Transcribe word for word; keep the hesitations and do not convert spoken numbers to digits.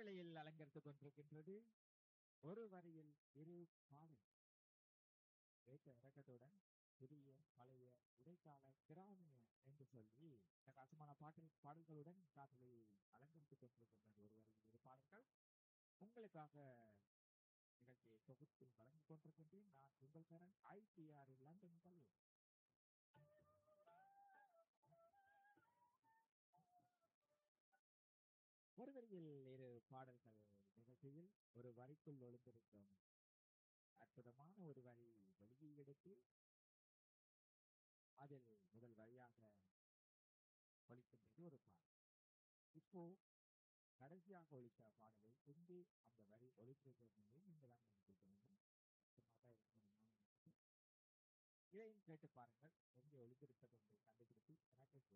காற்றலையில் அலங்கரித்துக் கொண்டிருக்கின்றது ஒரு வரியில் இரு பாடல் ஏற்ற இறக்கத்துடன் புதிய பழைய இடைக்கால கிராமிய என்று சொல்லி பிரகாசமான பாட்டு பாடல்களுடன் காற்றலையில் அலங்கரித்துக் கொண்டிருக்கின்றது ஒரு வரியில் இரு பாடல்கள் உங்களுக்காக நிகழ்ச்சியை தொகுத்து வழங்கிக் கொண்டிருக்கின்றேன். நான் உங்கள் சரண் ஐடிஆர் லண்டன் பள்ளி. ஒரு வரியில் இரு பாடல்கள் நிகழ்ச்சியில் ஒரு வரிக்குள் ஒளிந்திருக்கும் அற்புதமான ஒரு வரி வெளியே எடுத்து அதில் முதல் வரியாக ஒலிக்கின்றது ஒரு பாடல். இப்போ கடைசியாக ஒலித்த பாடலை எங்கே அந்த வரி ஒலித்திருக்கிறது என்று நீங்கள் தான் கண்டுபிடிக்க வேண்டும். அற்புதமாக இருக்கும். இதையும் கேட்டு பாருங்கள் எங்கே ஒலி